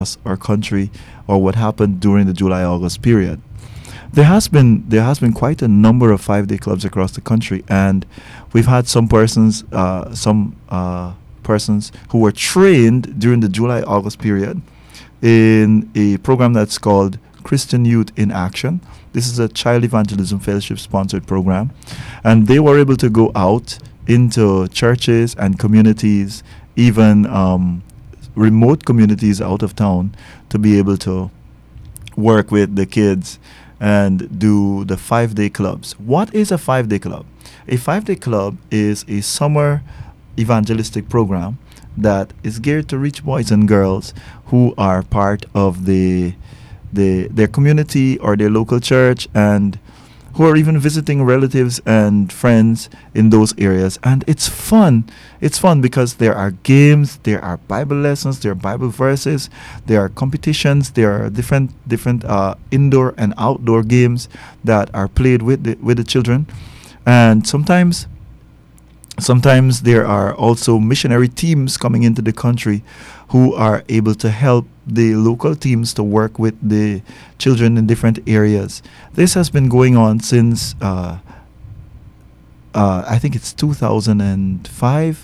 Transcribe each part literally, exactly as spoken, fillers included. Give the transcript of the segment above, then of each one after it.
across our country or what happened during the July August period. There has been there has been quite a number of five day clubs across the country, and we've had some persons uh, some uh, persons who were trained during the July August period in a program that's called Christian Youth in Action. This is a Child Evangelism Fellowship sponsored program, and they were able to go out into churches and communities, even um, remote communities out of town, to be able to work with the kids and do the five day clubs. What is a five day club? A five day club is a summer evangelistic program that is geared to reach boys and girls who are part of the, the their community or their local church, and who are even visiting relatives and friends in those areas. And it's fun. It's fun because there are games, there are Bible lessons, there are Bible verses, there are competitions, there are different different uh, indoor and outdoor games that are played with the, with the children. And sometimes Sometimes there are also missionary teams coming into the country who are able to help the local teams to work with the children in different areas. This has been going on since uh, uh, I think it's two thousand five.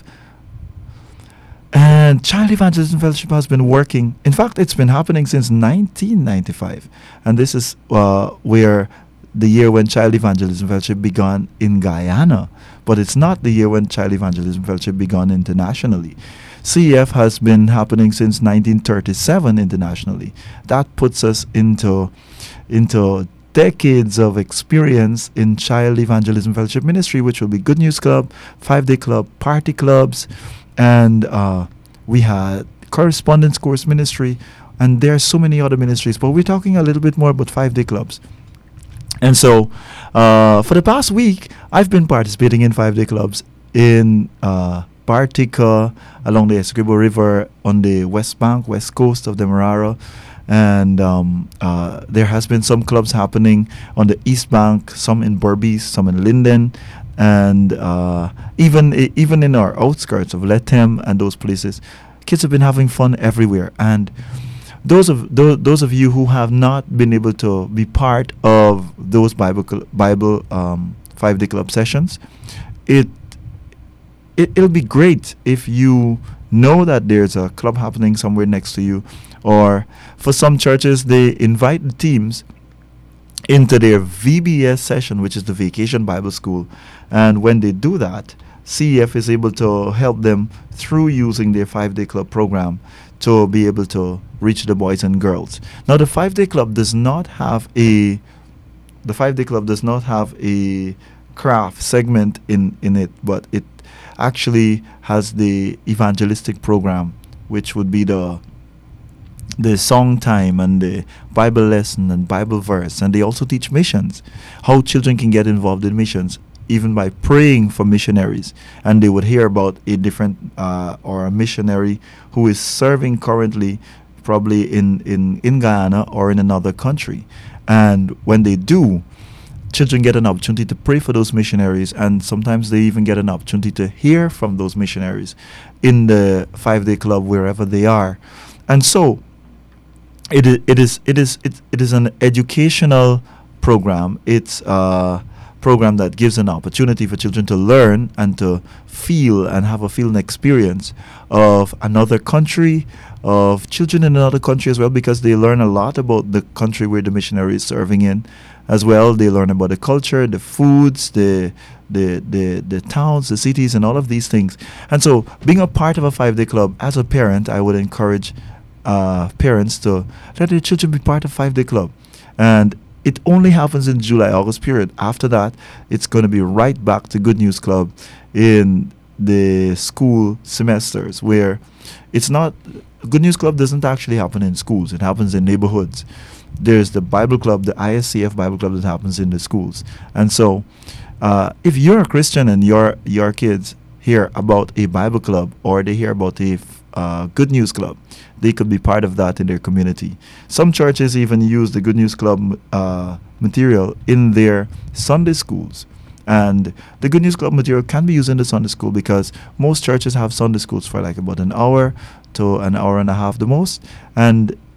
And Child Evangelism Fellowship has been working. In fact, it's been happening since nineteen ninety-five. And this is uh, where the year when Child Evangelism Fellowship began in Guyana, but it's not the year when Child Evangelism Fellowship began internationally. C E F has been happening since nineteen thirty-seven internationally. That puts us into into decades of experience in Child Evangelism Fellowship ministry, which will be Good News Club, Five Day Club, Party Clubs, and uh, we had Correspondence Course Ministry, and there are so many other ministries. But we're talking a little bit more about Five Day Clubs. And so, uh, for the past week, I've been participating in five-day clubs in uh, Partica, along the Essequibo River, on the west bank, west coast of Demerara. And um, uh, there has been some clubs happening on the east bank, some in Berbice, some in Linden, and uh, even i- even in our outskirts of Lethem and those places. Kids have been having fun everywhere. And those of those, those of you who have not been able to be part of those Bible cl- Bible um, five day club sessions, it, it it'll be great if you know that there's a club happening somewhere next to you, or for some churches they invite the teams into their V B S session, which is the Vacation Bible School, and when they do that, C E F is able to help them through using their five day club program to be able to reach the boys and girls. Now, the five day club does not have a the five day club does not have a craft segment in in it, but it actually has the evangelistic program, which would be the the song time and the Bible lesson and Bible verse. And they also teach missions, how children can get involved in missions, even by praying for missionaries. And they would hear about a different uh, or a missionary who is serving currently, probably in, in, in Guyana or in another country. And when they do, children get an opportunity to pray for those missionaries, and sometimes they even get an opportunity to hear from those missionaries in the five day club wherever they are. And so it is it is it is it, it is an educational program. It's a program that gives an opportunity for children to learn and to feel and have a feeling experience of another country, of children in another country as well, because they learn a lot about the country where the missionary is serving in as well. They learn about the culture, the foods, the the the, the towns, the cities, and all of these things. And so being a part of a five-day club, as a parent, I would encourage uh, parents to let their children be part of five-day club. And it only happens in July, August period. After that, it's going to be right back to Good News Club in the school semesters, where it's not, Good News Club doesn't actually happen in schools. It happens in neighborhoods. There's the Bible Club, the I S C F Bible Club, that happens in the schools. And so uh, if you're a Christian and your your kids hear about a Bible club, or they hear about a f- uh, Good News Club, they could be part of that in their community. Some churches even use the Good News Club uh, material in their Sunday schools. And the Good News Club material can be used in the Sunday school because most churches have Sunday schools for like about an hour to an hour and a half the most. And